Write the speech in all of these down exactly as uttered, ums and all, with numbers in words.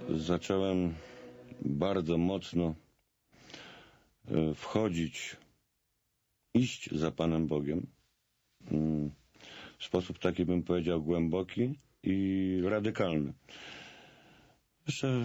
zacząłem bardzo mocno wchodzić, iść za Panem Bogiem w sposób taki, bym powiedział, głęboki i radykalny. Jeszcze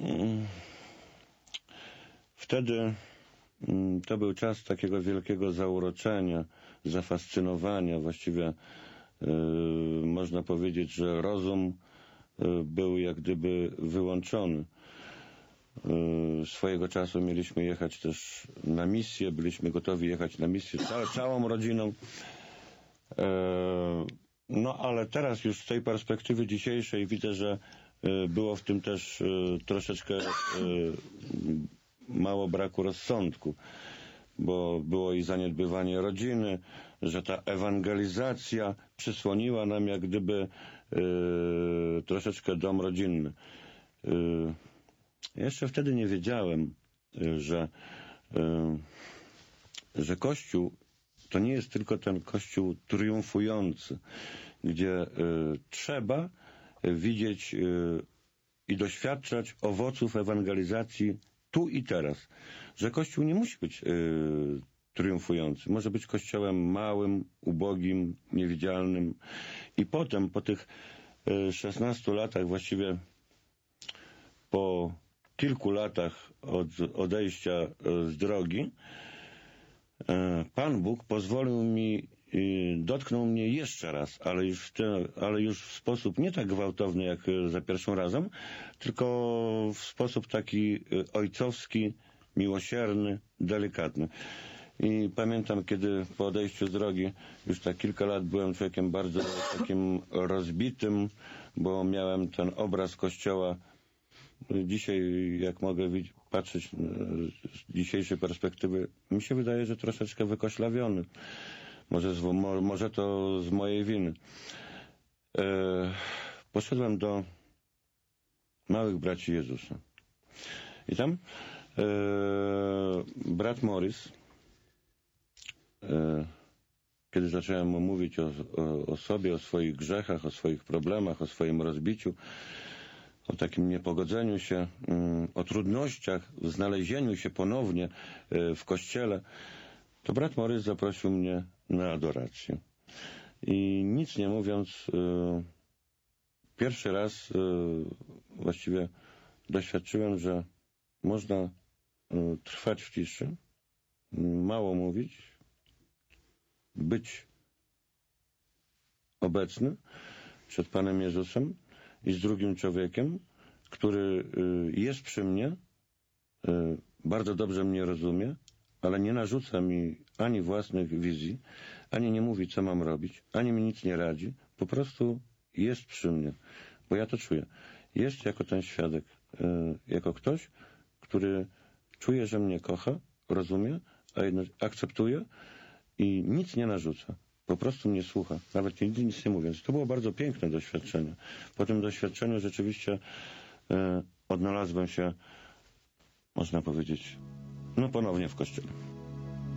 wtedy to był czas takiego wielkiego zauroczenia, zafascynowania. Właściwie yy, można powiedzieć, że rozum yy, był jak gdyby wyłączony. Yy, swojego czasu mieliśmy jechać też na misję, byliśmy gotowi jechać na misję całe, całą rodziną. Yy, no ale teraz już z tej perspektywy dzisiejszej widzę, że yy, było w tym też yy, troszeczkę yy, mało braku rozsądku, bo było i zaniedbywanie rodziny, że ta ewangelizacja przysłoniła nam jak gdyby yy, troszeczkę dom rodzinny. Yy, jeszcze wtedy nie wiedziałem, yy, że, yy, że Kościół to nie jest tylko ten Kościół triumfujący, gdzie yy, trzeba widzieć yy, i doświadczać owoców ewangelizacji tu i teraz, że Kościół nie musi być yy, triumfujący. Może być kościołem małym, ubogim, niewidzialnym. I potem, po tych yy, szesnastu latach, właściwie po kilku latach od odejścia yy, z drogi, yy, Pan Bóg pozwolił mi, yy, dotknął mnie jeszcze raz, ale już, w te, ale już w sposób nie tak gwałtowny jak yy, za pierwszym razem, tylko w sposób taki yy, ojcowski, miłosierny, delikatny. I pamiętam, kiedy po odejściu z drogi już tak kilka lat byłem człowiekiem bardzo takim rozbitym, bo miałem ten obraz Kościoła. Dzisiaj, jak mogę patrzeć z dzisiejszej perspektywy, mi się wydaje, że troszeczkę wykoślawiony. Może, z, może to z mojej winy. E, poszedłem do małych braci Jezusa. I tam e, brat Morris, e, kiedy zacząłem mu mówić o, o, o sobie, o swoich grzechach, o swoich problemach, o swoim rozbiciu, o takim niepogodzeniu się, o trudnościach w znalezieniu się ponownie w Kościele, to brat Morris zaprosił mnie na adorację. I nic nie mówiąc, pierwszy raz właściwie doświadczyłem, że można trwać w ciszy, mało mówić, być obecny przed Panem Jezusem i z drugim człowiekiem, który jest przy mnie, bardzo dobrze mnie rozumie, ale nie narzuca mi ani własnych wizji, ani nie mówi, co mam robić, ani mi nic nie radzi. Po prostu jest przy mnie, bo ja to czuję. Jest jako ten świadek, jako ktoś, który czuje, że mnie kocha, rozumie, a jednocześnie akceptuje i nic nie narzuca. Po prostu mnie słucha, nawet nigdy nic nie mówiąc. To było bardzo piękne doświadczenie. Po tym doświadczeniu rzeczywiście e, odnalazłem się, można powiedzieć, no ponownie w Kościele.